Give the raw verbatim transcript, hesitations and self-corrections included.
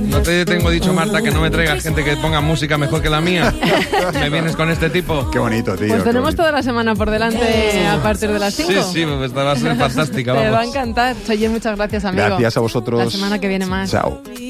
No te tengo dicho, Marta, que no me traigas gente que ponga música mejor que la mía. Me vienes con este tipo. Qué bonito, tío. Pues tenemos bonito. toda la semana por delante a partir de las cinco. Sí, sí, pues esta va a ser fantástica, Te vamos. va a encantar. Oye, muchas gracias, amigo. Gracias a vosotros. La semana que viene más. Chao.